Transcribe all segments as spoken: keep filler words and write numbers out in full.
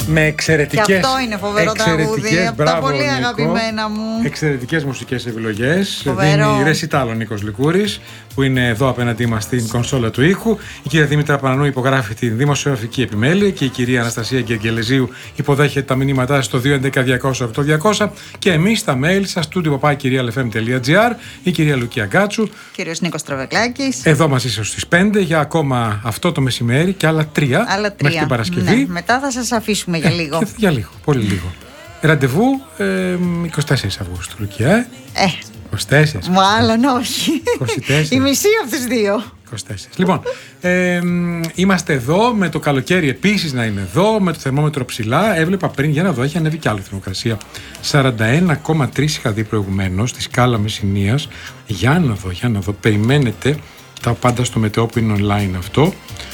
Με εξαιρετικές. Και αυτό είναι φοβερό τραγούδι. Από τα πολύ Νίκο, αγαπημένα μου. Εξαιρετικές μουσικές επιλογές. Δίνει ρεσιτάλ ο Νίκος Λικούρης, που είναι εδώ απέναντί μας στην κονσόλα του ήχου. Η κυρία Δήμητρα Πανανού υπογράφει την δημοσιογραφική επιμέλεια και η κυρία Αναστασία Γκεργελεζίου υποδέχεται τα μηνύματά στο δύο έντεκα διακόσια οκτώ διακόσια. Και εμείς στα mail σας, studio παπά κυρία ελ εφ εμ τελεία τζι άρ, η κυρία Λουκία Γκάτσου. Κύριος Νίκος Τραβεκλάκης. Εδώ μαζί σας στις πέντε για ακόμα αυτό το μεσημέρι και άλλα τρία, άλλα τρία. μέχρι την Παρασκευή. Ναι, μετά θα σας αφήσουμε για λίγο. Ε, για λίγο, πολύ λίγο. Ραντεβού ε, είκοσι τέσσερις Αυγούστου, Λουκία. Ε. ε. είκοσι τέσσερα. Μάλλον όχι. είκοσι τέσσερα. Η μισή από τις δύο. είκοσι τέσσερα. Λοιπόν, ε, είμαστε εδώ με το καλοκαίρι επίσης να είναι εδώ, με το θερμόμετρο ψηλά. Έβλεπα πριν, για να δω, έχει ανέβει κι άλλο η θερμοκρασία. σαράντα ένα κόμμα τρία είχα δει προηγουμένως στη σκάλα Μεσσηνίας. Για να δω, για να δω. Περιμένετε τα πάντα στο μετεό που είναι online αυτό.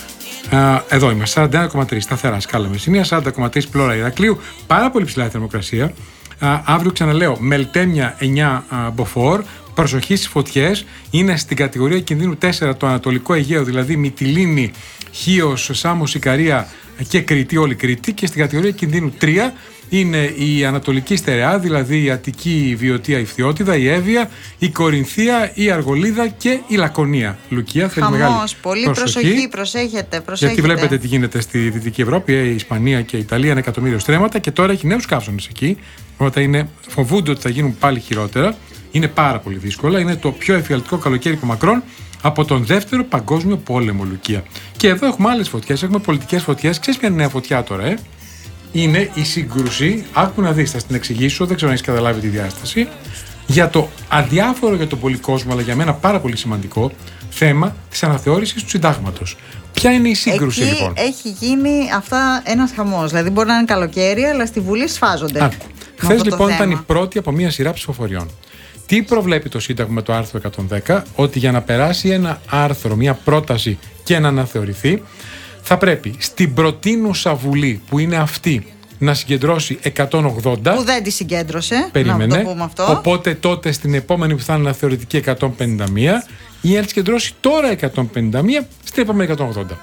Uh, εδώ είμαστε, σαράντα ένα κόμμα τρία σταθερά σκάλα Μεσσηνίας, σαράντα κόμμα τρία Πλώρα Ηρακλείου. Πάρα πολύ ψηλά η θερμοκρασία. Uh, αύριο ξαναλέω, Μελτέμια εννιά uh, Μποφόρ. Προσοχή στις φωτιές. Είναι στην κατηγορία κινδύνου τέσσερα το Ανατολικό Αιγαίο, δηλαδή Μυτιλήνη, Χίος, Σάμος, Ικαρία και Κρήτη, όλη Κρήτη. Και στην κατηγορία κινδύνου τρία είναι η Ανατολική Στερεά, δηλαδή η Αττική, η Βιωτία, η Φθιώτιδα, η Εύβοια, η Κορινθία, η Αργολίδα και η Λακωνία. Λουκία, θέλει Χαμός, μεγάλη πολύ προσοχή. προσοχή, προσέχετε, προσέχετε. Γιατί βλέπετε τι γίνεται στη Δυτική Ευρώπη, η Ισπανία και η Ιταλία, ένα εκατομμύριο στρέμματα και τώρα έχει νέους καύσονες εκεί. Όταν είναι, φοβούνται ότι θα γίνουν πάλι χειρότερα. Είναι πάρα πολύ δύσκολα. Είναι το πιο εφιαλτικό καλοκαίρι από μακρόν από τον δεύτερο παγκόσμιο πόλεμο, Λουκία. Και εδώ έχουμε άλλες φωτιές, έχουμε πολιτικές φωτιές. Ξέρεις ποια είναι η νέα φωτιά τώρα, ε? Είναι η σύγκρουση, άκου να δεις, θα την εξηγήσω, δεν ξέρω αν έχεις καταλάβει τη διάσταση, για το αδιάφορο για τον πολυκόσμο, αλλά για μένα πάρα πολύ σημαντικό θέμα της αναθεώρησης του συντάγματος. Ποια είναι η σύγκρουση, εκεί λοιπόν? Έχει γίνει αυτά ένας χαμός. Δηλαδή, μπορεί να είναι καλοκαίρι, αλλά στη Βουλή σφάζονται. Χθες λοιπόν ήταν η πρώτη από μία σειρά ψηφοφοριών. Τι προβλέπει το Σύνταγμα με το άρθρο εκατόν δέκα? Ότι για να περάσει ένα άρθρο, μία πρόταση και να αναθεωρηθεί, θα πρέπει στην προτείνουσα Βουλή, που είναι αυτή, να συγκεντρώσει εκατόν ογδόντα. Που δεν τη συγκέντρωσε. Περίμενε. Να το πούμε αυτό. Οπότε τότε στην επόμενη που θα είναι αναθεωρητική εκατόν πενήντα μία, ή να τη συγκεντρώσει τώρα εκατόν πενήντα μία, στην επόμενη εκατόν ογδόντα.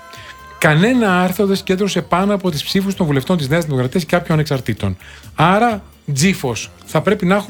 Κανένα άρθρο δεν συγκέντρωσε πάνω από τις ψήφους των βουλευτών της Νέας Δημοκρατίας και κάποιων ανεξαρτήτων. Άρα, τζίφος. Θα πρέπει να έχουμε